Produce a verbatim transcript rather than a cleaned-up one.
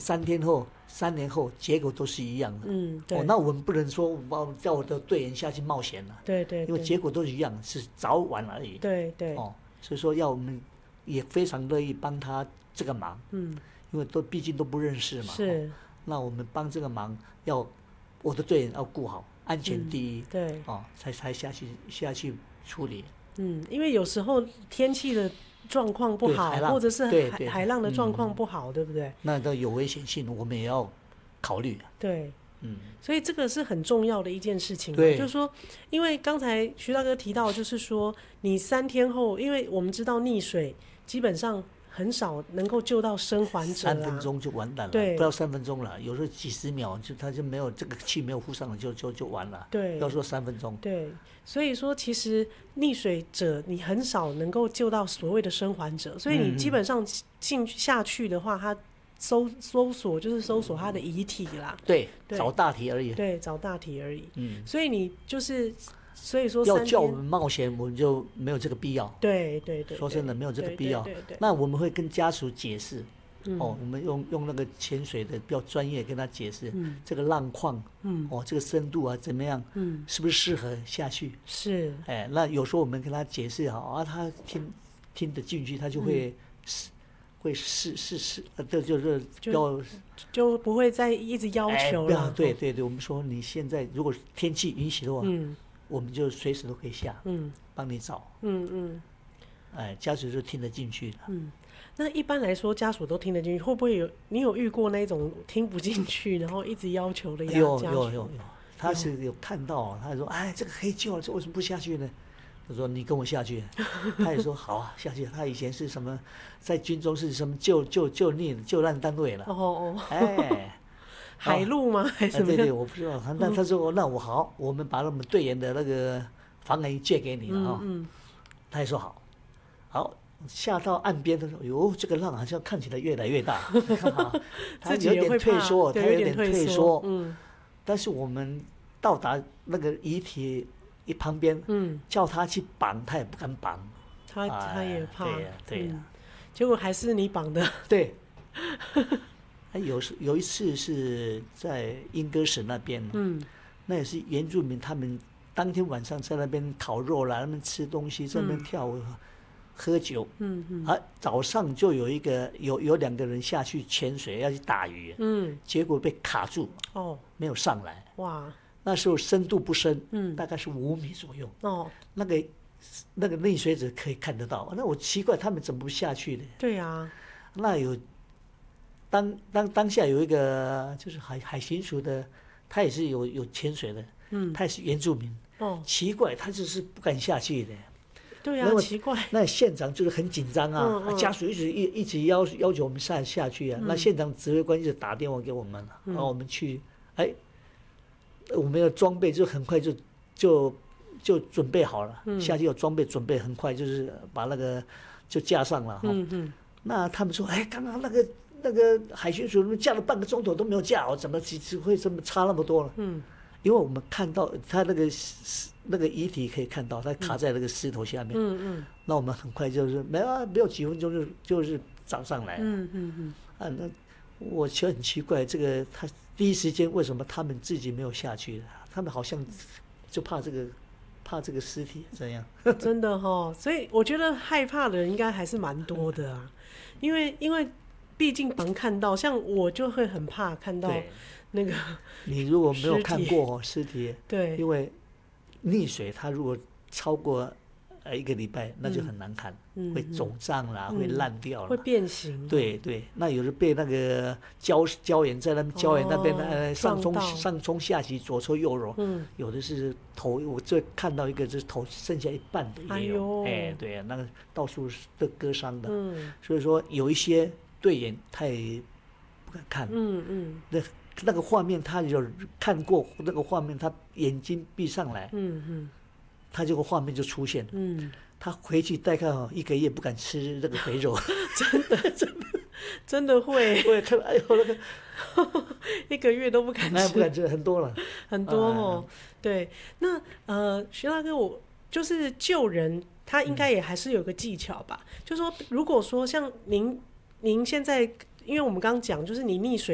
三天后、三年后结果都是一样的。 嗯，对。 哦，那我们不能说我叫我的队员下去冒险了。 对对对。 因为结果都是一样，是早晚而已。 对对。 哦，所以说要我们也非常乐意帮他这个忙。嗯，因为都毕竟都不认识嘛。 是。 哦，那我们帮这个忙，要我的队员要顾好，安全第一。 嗯、对。 哦，才才下去下去处理。 嗯，因为有时候天气的状况不好，或者是海海浪的状况不好，嗯，对不对？ 那都有危险性，我们也要考虑。 对，嗯，所以这个是很重要的一件事情。对，就是说，因为刚才徐大哥提到，就是说，你三天后，因为我们知道溺水基本上很少能够救到生还者，啊， 三分钟就完蛋了，对，不到三分钟了，有时候几十秒就他就没有这个气没有呼上了，就就就完了。对，不要说三分钟。 对，所以说其实溺水者你很少能够救到所谓的生还者，所以你基本上进下去的话，他搜搜索就是搜索他的遗体啦， 对，对，找大体而已。 对，找大体而已。嗯，所以你就是。所以说要叫我们冒险，我们就没有这个必要。 对对 对, 对， 说真的没有这个必要。对对对对，那我们会跟家属解释，嗯，哦，我们用用那个潜水的比较专业跟他解释，嗯，这个浪况，嗯，哦，这个深度啊怎么样，嗯，是不是适合下去？是，哎，那有时候我们跟他解释好啊，他听听得进去，他就会试、嗯，会试试试，呃，这就是要就不会再一直要求了。 哎，对对对，我们说你现在如果天气允许的话，嗯。我们就随时都可以下，嗯，帮你找，嗯嗯，哎，家属就听得进去了， 嗯。那一般来说，家属都听得进去，会不会有你有遇过那种听不进去，然后一直要求的呀？ 有有有有，他是有看到，他说：“哎，这个可以救了，这为什么不下去呢？”他说：“你跟我下去。”他也说：“好啊，下去。”他以前是什么，在军中是什么救救救溺救难单位了，哦哦，哎。 海陆吗？还是什么？ 对对，我不知道。那他说，那我好，我们把我们队员的那个防寒衣借给你了哈。嗯嗯。他也说好，好下到岸边的时候，哟，这个浪好像看起来越来越大，他有点退缩，他有点退缩。嗯。但是我们到达那个遗体一旁边，嗯，叫他去绑，他也不敢绑。 他他也怕。 对呀对呀。 结果还是你绑的。 对。有有一次是在英歌省那边，嗯，那也是原住民，他们当天晚上在那边烤肉啦，他们吃东西，在那边跳舞、嗯、喝酒，嗯嗯，啊，早上就有一个有有两个人下去潜水要去打鱼，嗯，结果被卡住，哦，没有上来，哇，那时候深度不深，嗯，大概是五米左右，哦，那个那个溺水者可以看得到，那我奇怪他们怎么不下去呢？ 对啊， 那有。当当当下有一个就是海海巡署的，他也是有有潜水的，嗯，他也是原住民，哦，奇怪，他就是不敢下去的， 对啊，奇怪， 那现场就是很紧张啊，嗯嗯，家属一直一一直要要求我们下下去啊，嗯，那现场指挥官就打电话给我们了，嗯，然后我们去，哎，我们的装备就很快就就就准备好了，嗯，下去有装备准备很快就是把那个就架上了，嗯嗯，那他们说，哎，刚刚那个。那个海巡署架了半个钟头都没有架，怎么只会这么差那么多了？嗯，因为我们看到他那个那个遗体可以看到，他卡在那个石头下面。嗯嗯。那我们很快就是没有没有几分钟就就是找上来了。嗯嗯嗯。啊，那我觉得很奇怪，这个他第一时间为什么他们自己没有下去？他们好像就怕这个怕这个尸体这样。 真的哈，所以我觉得害怕的人应该还是蛮多的啊，因为因为。毕竟能看到，像我就会很怕看到那个。 你如果没有看过尸体， 对， 因为溺水，它如果超过呃一个礼拜，那就很难看，嗯、会肿胀啦、嗯，会烂掉了， 会变形。 对对，那有的被那个胶胶原在那边胶原那边、哦、呃上冲上冲下洗，左搓右揉，嗯，有的是头，我这看到一个就是头剩下一半的也有，哎, 哎对啊，那个到处都割伤的，嗯，所以说有一些。队员他也不敢看，嗯嗯，那那个画面他有看过，那个画面他眼睛闭上来，嗯嗯，他这个画面就出现了，嗯，他回去大概一个月不敢吃那个肥肉， 真的真的真的会， 我也看，哎呦那个一个月都不敢吃， 那不敢吃很多了， 很多哦，啊、对，那呃徐大哥，我就是救人，他应该也还是有个技巧吧，嗯、就是说如果说像您。您现在，因为我们刚刚讲，就是你溺水。